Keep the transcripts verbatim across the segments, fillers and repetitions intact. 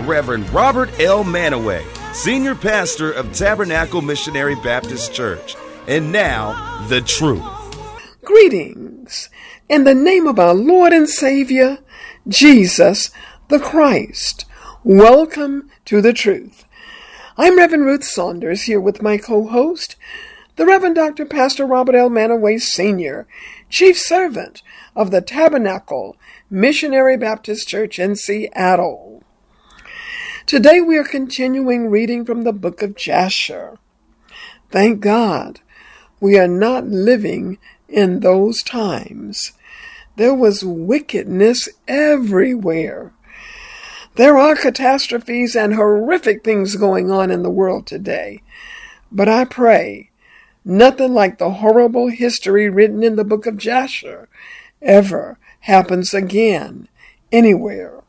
Reverend Robert L. Manaway, Senior Pastor of Tabernacle Missionary Baptist Church. And now, the truth. Greetings in the name of our Lord and Savior, Jesus the Christ. Welcome to the truth. I'm Reverend Ruth Saunders here with my co-host, the Reverend Doctor Pastor Robert L. Manaway Senior, Chief Servant of the Tabernacle Missionary Baptist Church in Seattle. Today we are continuing reading from the book of Jasher. Thank God we are not living in those times. There was wickedness everywhere. There are catastrophes and horrific things going on in the world today. But I pray nothing like the horrible history written in the book of Jasher ever happens again, anywhere.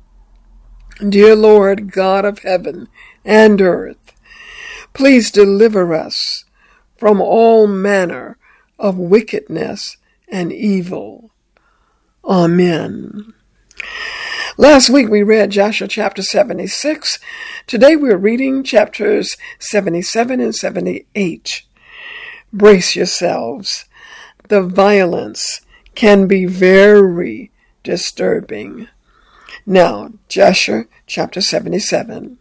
Dear Lord, God of heaven and earth, please deliver us from all manner of wickedness and evil. Amen. Last week we read Jasher chapter seventy-six. Today we're reading chapters seventy-seven and seventy-eight. Brace yourselves. The violence can be very disturbing. Now, Jasher chapter seventy-seven.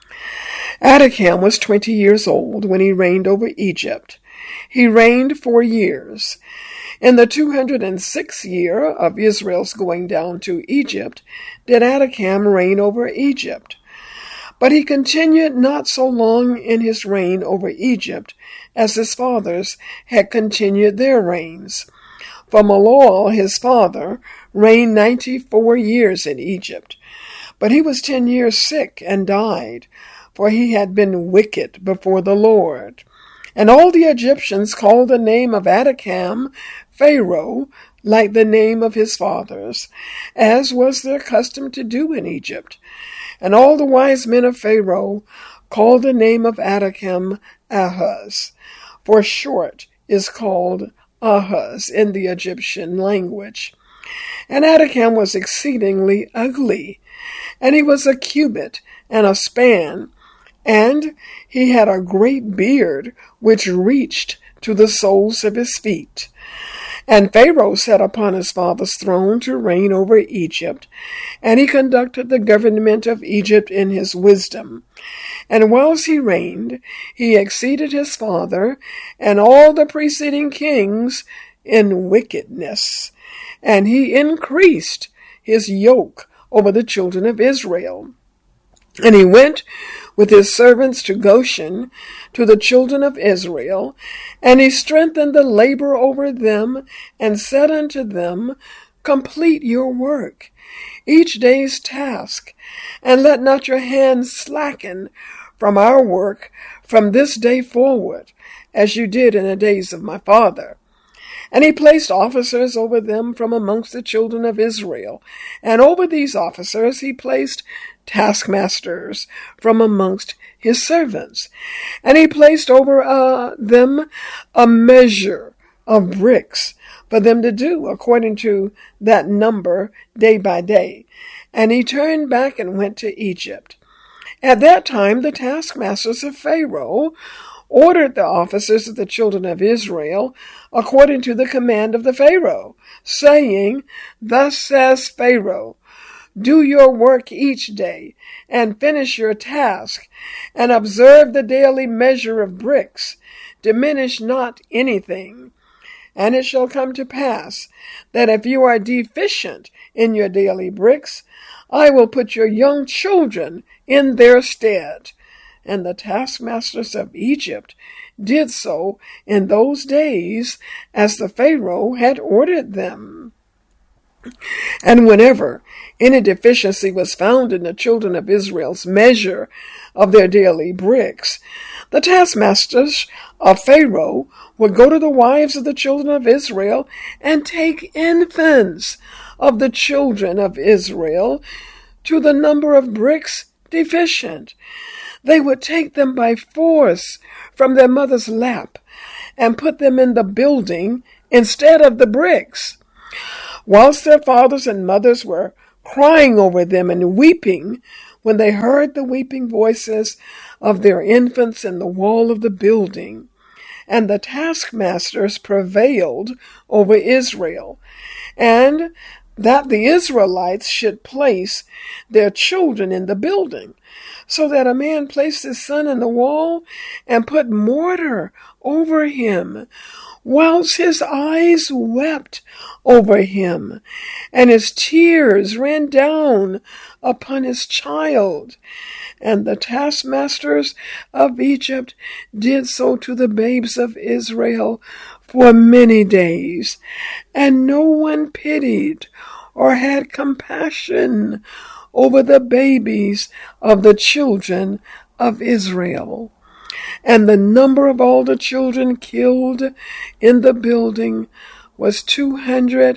Adikam was twenty years old when he reigned over Egypt. He reigned four years. In the two hundred sixth year of Israel's going down to Egypt, did Adikam reign over Egypt. But he continued not so long in his reign over Egypt as his fathers had continued their reigns. For Malol, his father, reigned ninety-four years in Egypt. But he was ten years sick and died, for he had been wicked before the Lord. And all the Egyptians called the name of Adikam Pharaoh, like the name of his fathers, as was their custom to do in Egypt. And all the wise men of Pharaoh called the name of Adikam Ahaz, for short is called Ahaz in the Egyptian language. And Adikam was exceedingly ugly, and he was a cubit and a span, and he had a great beard which reached to the soles of his feet. And Pharaoh sat upon his father's throne to reign over Egypt, and he conducted the government of Egypt in his wisdom. And whilst he reigned, he exceeded his father and all the preceding kings in wickedness, and he increased his yoke over the children of Israel. And he went with his servants to Goshen, to the children of Israel, and he strengthened the labor over them, and said unto them, Complete your work, each day's task, and let not your hands slacken from our work from this day forward, as you did in the days of my father. And he placed officers over them from amongst the children of Israel. And over these officers he placed taskmasters from amongst his servants. And he placed over uh, them a measure of bricks for them to do according to that number day by day. And he turned back and went to Egypt. At that time the taskmasters of Pharaoh ordered the officers of the children of Israel according to the command of the Pharaoh, saying, Thus says Pharaoh, Do your work each day, and finish your task, and observe the daily measure of bricks. Diminish not anything. And it shall come to pass that if you are deficient in your daily bricks, I will put your young children in their stead. And the taskmasters of Egypt did so in those days as the Pharaoh had ordered them. And whenever any deficiency was found in the children of Israel's measure of their daily bricks, the taskmasters of Pharaoh would go to the wives of the children of Israel and take infants of the children of Israel to the number of bricks deficient. They would take them by force from their mother's lap and put them in the building instead of the bricks. Whilst their fathers and mothers were crying over them and weeping when they heard the weeping voices of their infants in the wall of the building, and the taskmasters prevailed over Israel, and that the Israelites should place their children in the building, so that a man placed his son in the wall and put mortar over him, whilst his eyes wept over him, and his tears ran down upon his child. And the taskmasters of Egypt did so to the babes of Israel for many days, and no one pitied or had compassion over the babies of the children of Israel. And the number of all the children killed in the building was two hundred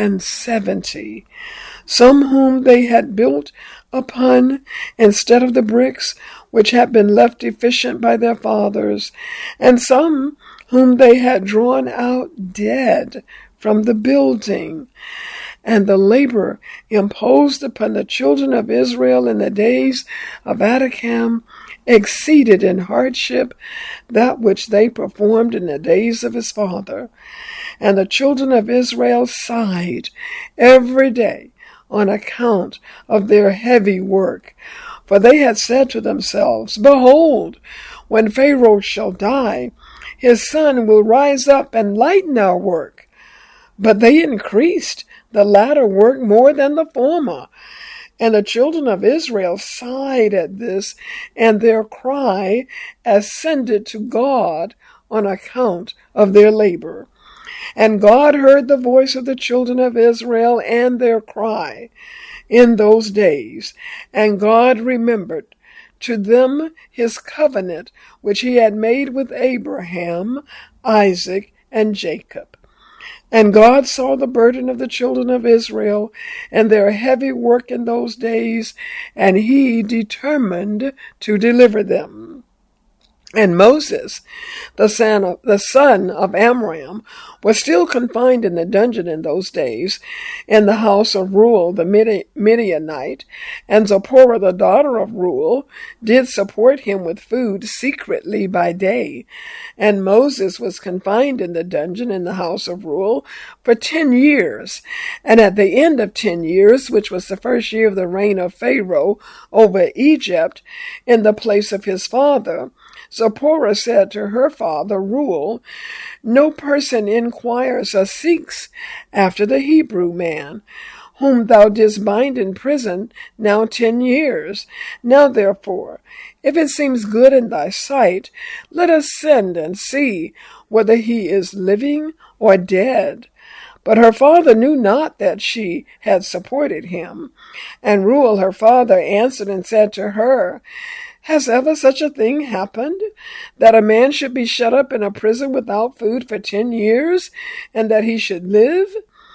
seventy, some whom they had built upon instead of the bricks which had been left deficient by their fathers, and some whom they had drawn out dead from the building. And the labor imposed upon the children of Israel in the days of Adikam exceeded in hardship that which they performed in the days of his father. And the children of Israel sighed every day on account of their heavy work. For they had said to themselves, Behold, when Pharaoh shall die, his son will rise up and lighten our work. But they increased the latter work more than the former. And the children of Israel sighed at this, and their cry ascended to God on account of their labor. And God heard the voice of the children of Israel and their cry in those days. And God remembered to them his covenant, which he had made with Abraham, Isaac, and Jacob. And God saw the burden of the children of Israel and their heavy work in those days, and he determined to deliver them. And Moses, the son of, the son of Amram, was still confined in the dungeon in those days, in the house of Reuel the Midianite, and Zipporah the daughter of Reuel did support him with food secretly by day. And Moses was confined in the dungeon in the house of Reuel for ten years. And at the end of ten years, which was the first year of the reign of Pharaoh over Egypt, in the place of his father, Zipporah said to her father Reuel, No person inquires or seeks after the Hebrew man, whom thou didst bind in prison now ten years. Now therefore, if it seems good in thy sight, let us send and see whether he is living or dead. But her father knew not that she had supported him. And Reuel her father answered and said to her, Has ever such a thing happened, that a man should be shut up in a prison without food for ten years, and that he should live?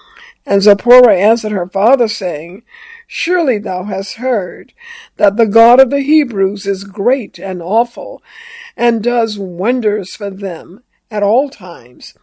And Zipporah answered her father, saying, Surely thou hast heard that the God of the Hebrews is great and awful, and does wonders for them at all times.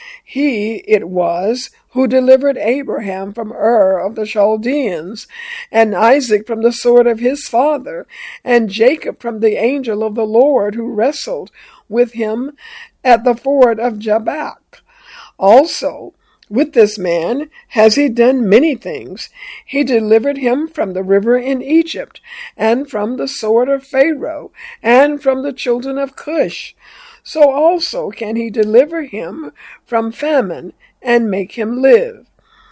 He it was who delivered Abraham from Ur of the Chaldeans, and Isaac from the sword of his father, and Jacob from the angel of the Lord who wrestled with him at the ford of Jabbok. Also, with this man has he done many things. He delivered him from the river in Egypt, and from the sword of Pharaoh, and from the children of Cush. So also can he deliver him from famine and make him live.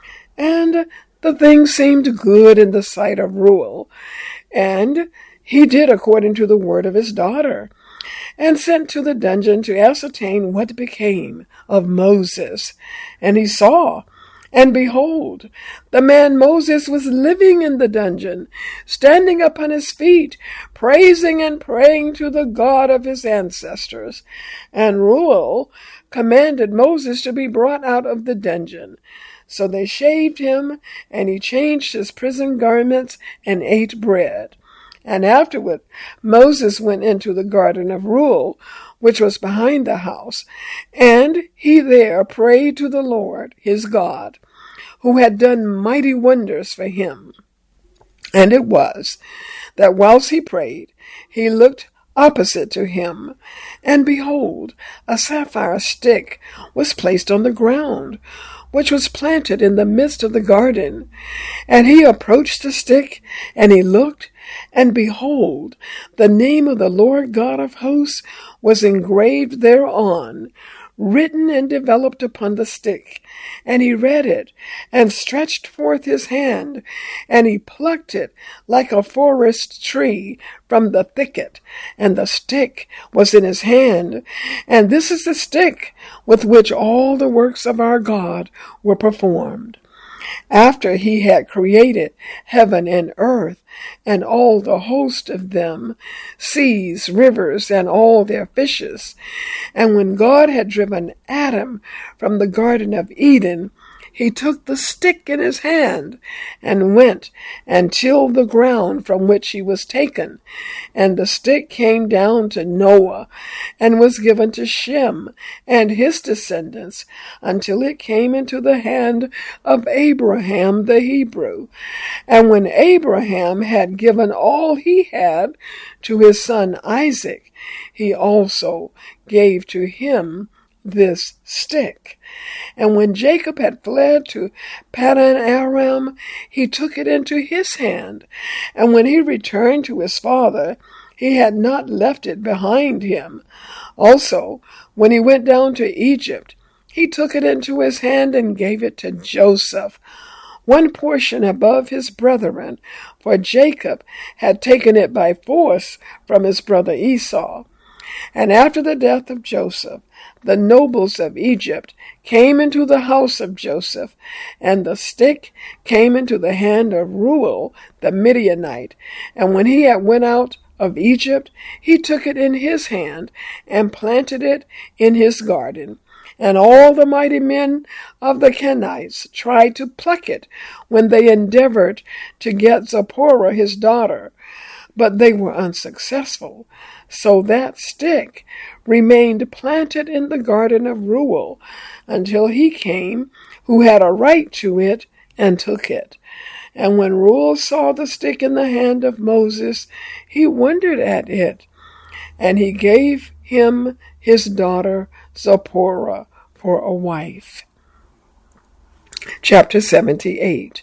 And the thing seemed good in the sight of Reuel, and he did according to the word of his daughter, and sent to the dungeon to ascertain what became of Moses. And he saw, and behold, the man Moses was living in the dungeon, standing upon his feet, praising and praying to the God of his ancestors. And Reuel commanded Moses to be brought out of the dungeon. So they shaved him, and he changed his prison garments and ate bread. And afterward Moses went into the garden of Reuel, which was behind the house, and he there prayed to the Lord his God, who had done mighty wonders for him. And it was that whilst he prayed, he looked opposite to him, and behold, a sapphire stick was placed on the ground, which was planted in the midst of the garden. And he approached the stick, and he looked, and behold, the name of the Lord God of hosts was engraved thereon, written and developed upon the stick. And he read it, and stretched forth his hand, and he plucked it like a forest tree from the thicket, and the stick was in his hand. And this is the stick with which all the works of our God were performed. After he had created heaven and earth, and all the host of them, seas, rivers, and all their fishes. And when God had driven Adam from the Garden of Eden, he took the stick in his hand, and went and tilled the ground from which he was taken. And the stick came down to Noah, and was given to Shem and his descendants, until it came into the hand of Abraham the Hebrew. And when Abraham had given all he had to his son Isaac, he also gave to him this stick. And when Jacob had fled to Paddan Aram, he took it into his hand. And when he returned to his father, he had not left it behind him. Also, when he went down to Egypt, he took it into his hand and gave it to Joseph, one portion above his brethren, for Jacob had taken it by force from his brother Esau. And after the death of Joseph, the nobles of Egypt came into the house of Joseph, and the stick came into the hand of Reuel the Midianite. And when he had went out of Egypt, he took it in his hand and planted it in his garden. And all the mighty men of the Kenites tried to pluck it when they endeavored to get Zipporah his daughter, but they were unsuccessful. So that stick remained planted in the garden of Reuel until he came who had a right to it and took it. And when Reuel saw the stick in the hand of Moses, he wondered at it, and he gave him his daughter Zipporah for a wife. Chapter seventy-eight.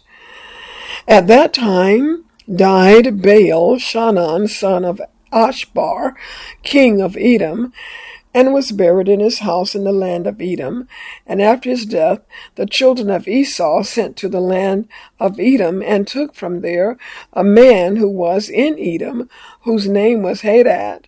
At that time died Baal Shannon, son of Ashbar, king of Edom, and was buried in his house in the land of Edom. And after his death, the children of Esau sent to the land of Edom, and took from there a man who was in Edom, whose name was Hadad.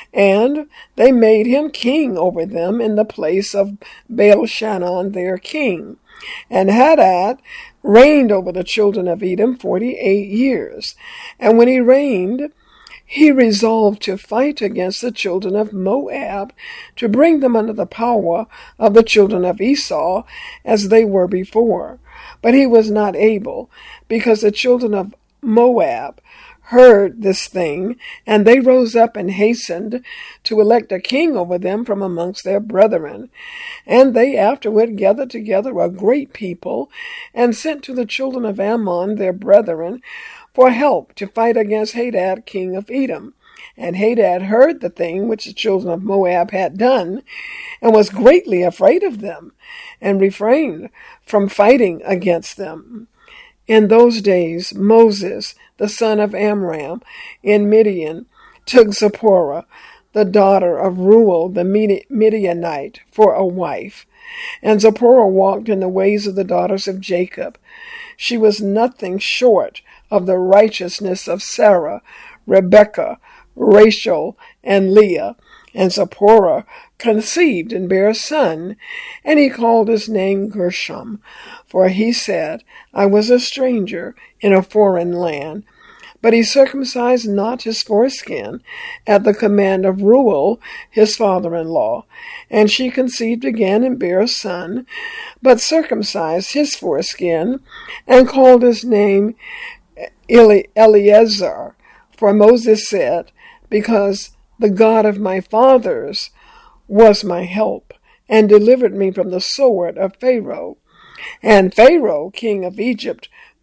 And they made him king over them in the place of Baal Shannon their king. And Hadad reigned over the children of Edom forty-eight years. And when he reigned, he resolved to fight against the children of Moab, to bring them under the power of the children of Esau, as they were before. But he was not able, because the children of Moab heard this thing, and they rose up and hastened to elect a king over them from amongst their brethren. And they afterward gathered together a great people, and sent to the children of Ammon their brethren for help to fight against Hadad king of Edom. And Hadad heard the thing which the children of Moab had done, and was greatly afraid of them, and refrained from fighting against them. In those days Moses, the son of Amram, in Midian, took Zipporah, the daughter of Reuel the Midianite, for a wife. And Zipporah walked in the ways of the daughters of Jacob. She was nothing short of the righteousness of Sarah, Rebekah, Rachel, and Leah. And Zipporah conceived and bare a son, and he called his name Gershom, for he said, I was a stranger in a foreign land. But he circumcised not his foreskin at the command of Reuel, his father-in-law. And she conceived again and bare a son, but circumcised his foreskin, and called his name Eli- Eleazar. For Moses said, because the God of my fathers was my help, and delivered me from the sword of Pharaoh. And Pharaoh, king of Egypt,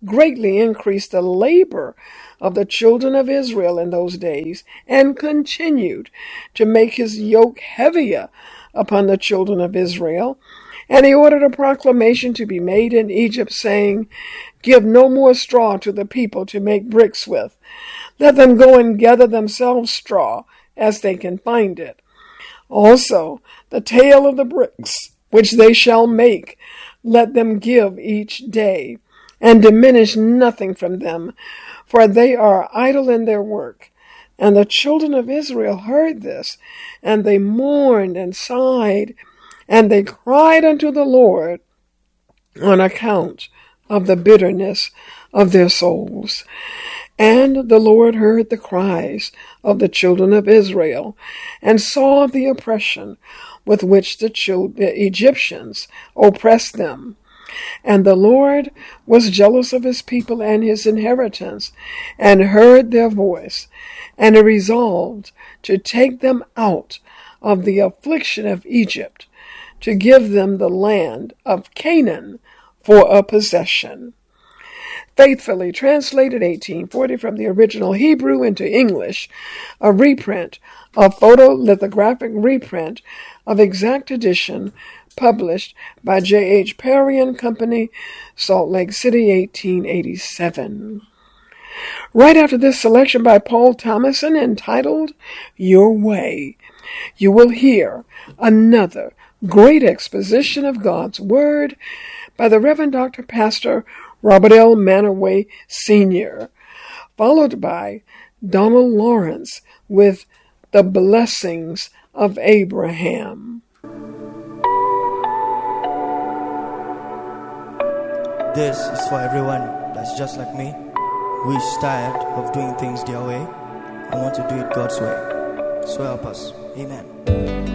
greatly increased the labor of the children of Israel in those days, and continued to make his yoke heavier upon the children of Israel. And he ordered a proclamation to be made in Egypt, saying, "Give no more straw to the people to make bricks with. Let them go and gather themselves straw as they can find it. Also, the tale of the bricks which they shall make, let them give each day, and diminish nothing from them, for they are idle in their work." And the children of Israel heard this, and they mourned and sighed, and they cried unto the Lord on account of the bitterness of their souls. And the Lord heard the cries of the children of Israel, and saw the oppression with which the, chil- the Egyptians oppressed them. And the Lord was jealous of his people and his inheritance, and heard their voice, and resolved to take them out of the affliction of Egypt, to give them the land of Canaan for a possession. Faithfully translated eighteen forty from the original Hebrew into English, a reprint, a photolithographic reprint of exact edition, published by J H Perry and Company, Salt Lake City, eighteen eighty-seven. Right after this selection by Paul Thomason entitled Your Way, you will hear another great exposition of God's Word by the Reverend Doctor Pastor Robert L. Manaway, Senior, followed by Donald Lawrence with The Blessings of Abraham. This is for everyone that's just like me, who is tired of doing things their way. I want to do it God's way. So help us. Amen.